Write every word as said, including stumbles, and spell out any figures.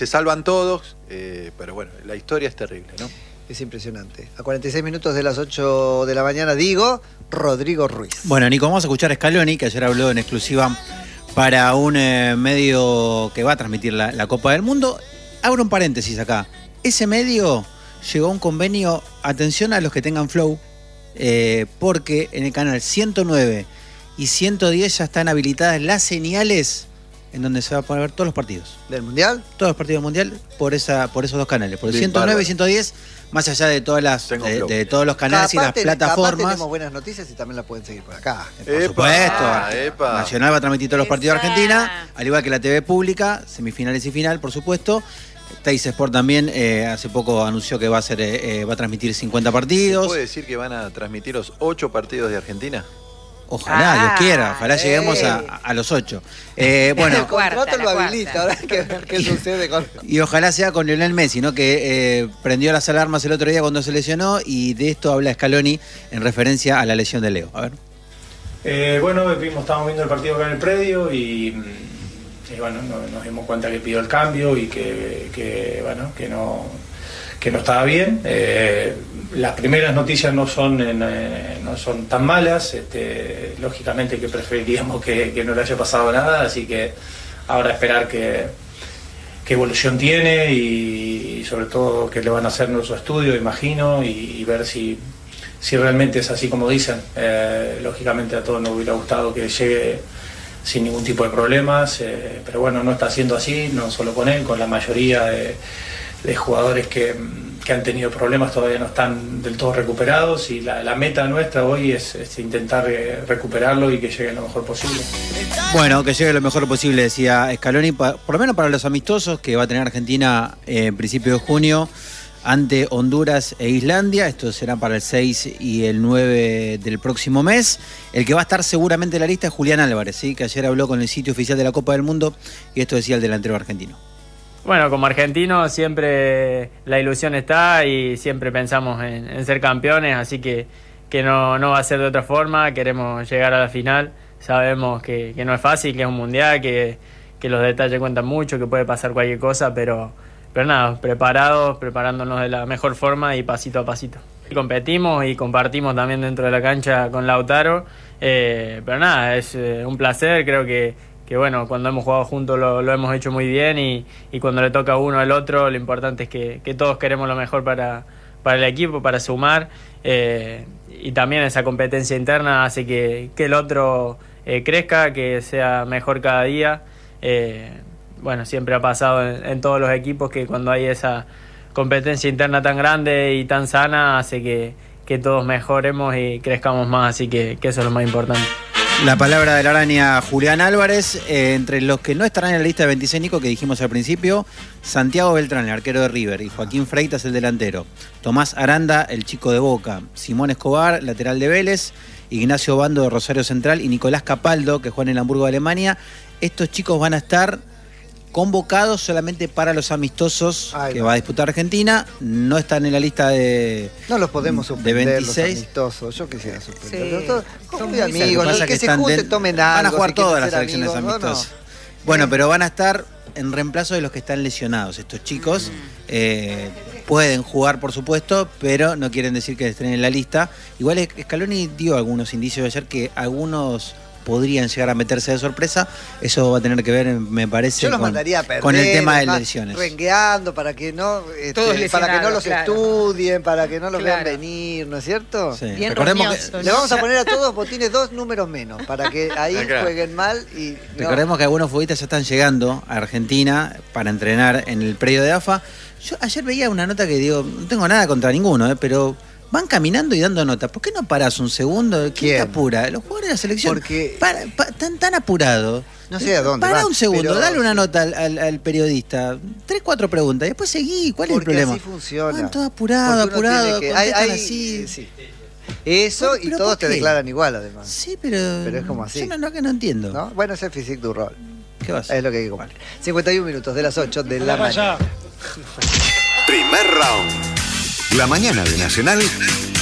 se salvan todos, eh, pero bueno, la historia es terrible, ¿no? Es impresionante. A cuarenta y seis minutos de las ocho de la mañana, digo, Rodrigo Ruiz. Bueno, Nico, vamos a escuchar a Scaloni, que ayer habló en exclusiva para un eh, medio que va a transmitir la, la Copa del Mundo. Abro un paréntesis acá. Ese medio llegó a un convenio, atención a los que tengan Flow, eh, porque en el canal ciento nueve y ciento diez ya están habilitadas las señales en donde se va a poder ver todos los partidos. ¿Del Mundial? Todos los partidos del Mundial por esa, por esos dos canales, por el Bien, ciento nueve bárbaro. y ciento diez, más allá de todas las de, de todos los canales Capaz y las plataformas. Capaz tenemos buenas noticias y también las pueden seguir por acá. Por Epa, supuesto. epa. Nacional va a transmitir todos los partidos de Esa. Argentina, al igual que la T V pública, semifinales y final, por supuesto. Teis Sport también eh, hace poco anunció que va a hacer, eh, va a transmitir cincuenta partidos. ¿Se puede decir que van a transmitir los ocho partidos de Argentina? Ojalá, Ah, Dios quiera, ojalá eh. lleguemos a, a los ocho. Eh, bueno, El contrato cuarta, lo la habilita, cuarta. ahora hay que ver qué sucede con... y ojalá sea con Lionel Messi, ¿no? Que eh, prendió las alarmas el otro día cuando se lesionó, y de esto habla Scaloni en referencia a la lesión de Leo. A ver. Eh, bueno, vimos, estábamos viendo el partido acá en el predio y, y bueno, no- nos dimos cuenta que pidió el cambio y que, que, bueno, que no, que no estaba bien. Eh, las primeras noticias no son, en, eh, no son tan malas, este, lógicamente que preferiríamos que, que no le haya pasado nada, así que ahora esperar que, qué evolución tiene y, y sobre todo que le van a hacer nuestro estudio, imagino, y, y ver si, si realmente es así como dicen. Eh, lógicamente a todos nos hubiera gustado que llegue sin ningún tipo de problemas, eh, pero bueno, no está siendo así, no solo con él, con la mayoría de, de jugadores que, que han tenido problemas todavía no están del todo recuperados, y la, la meta nuestra hoy es, es intentar eh, recuperarlo y que llegue lo mejor posible. Bueno, que llegue lo mejor posible, decía Scaloni, pa- por lo menos para los amistosos que va a tener Argentina eh, en principio de junio ante Honduras e Islandia. Esto será para el seis y el nueve del próximo mes. El que va a estar seguramente en la lista es Julián Álvarez, ¿sí? Que ayer habló con el sitio oficial de la Copa del Mundo, y esto decía el delantero argentino. Bueno, como argentino siempre la ilusión está y siempre pensamos en, en ser campeones, así que, que no, no va a ser de otra forma. Queremos llegar a la final, sabemos que, que no es fácil, que es un mundial, que, que los detalles cuentan mucho, que puede pasar cualquier cosa, pero, pero nada, preparados, preparándonos de la mejor forma y pasito a pasito. Competimos y compartimos también dentro de la cancha con Lautaro, eh, pero nada, es eh, un placer, creo que que bueno, cuando hemos jugado juntos lo, lo hemos hecho muy bien, y, y cuando le toca a uno al otro, lo importante es que, que todos queremos lo mejor para, para el equipo, para sumar, eh, y también esa competencia interna hace que, que el otro eh, crezca, que sea mejor cada día. Eh, bueno, siempre ha pasado en, en todos los equipos que cuando hay esa competencia interna tan grande y tan sana, hace que, que todos mejoremos y crezcamos más, así que, que eso es lo más importante. La palabra de la araña Julián Álvarez, eh, entre los que no estarán en la lista de veintiséis, Nico, que dijimos al principio: Santiago Beltrán, el arquero de River, y Joaquín Freitas, el delantero; Tomás Aranda, el chico de Boca; Simón Escobar, lateral de Vélez; Ignacio Bando, de Rosario Central; y Nicolás Capaldo, que juega en el Hamburgo de Alemania. Estos chicos van a estar convocados solamente para los amistosos Ahí que va. va a disputar Argentina. No están en la lista de... No los podemos de suspender, veintiséis. los amistosos. Yo quisiera suspenderlos. Sí, Todos- son Son muy muy amigos, Lo que ¿no? pasa que, es que se están junten, de- tomen van algo. a jugar si quieren todas las ser selecciones amigos, ¿no? No. amistosas. Bueno, pero van a estar en reemplazo de los que están lesionados. Estos chicos eh, pueden jugar, por supuesto, pero no quieren decir que estén en la lista. Igual Scaloni dio algunos indicios ayer que algunos podrían llegar a meterse de sorpresa. Eso va a tener que ver, me parece, Yo los con, mandaría a perder, con el tema de además, lesiones. rengueando para que no este, Todos para que no lesionados, los claro. estudien, para que no los Claro. vean venir, ¿no es cierto? Sí. Bien Recordemos que, roñosos, Le ¿no? vamos a poner a todos botines dos números menos, para que ahí Ah, claro. jueguen mal y no. recordemos que algunos futbolistas ya están llegando a Argentina para entrenar en el predio de A F A. Yo ayer veía una nota que digo, no tengo nada contra ninguno, eh, pero van caminando y dando nota. ¿Por qué no parás un segundo? ¿Quién ¿Quién? te apura? Los jugadores de la selección. Porque- Para- pa- están tan apurados. No sé a dónde Pará van, un segundo, pero- dale una nota al, al- al periodista. Tres, cuatro preguntas. Y después seguí. ¿Cuál es el Porque problema? así funciona. Van todos apurados, Porque uno apurados. tiene que- hay- contestan hay- así. sí. Eso Pero- y pero todos ¿por te qué? declaran igual, además. Sí, pero. Pero es como así. Yo no, no, que no entiendo. ¿No? Bueno, es el physique du rol. ¿Qué vas a hacer? Es lo que hay que comprar. cincuenta y un minutos de las ocho de la mañana. Primer round. La mañana de Nacional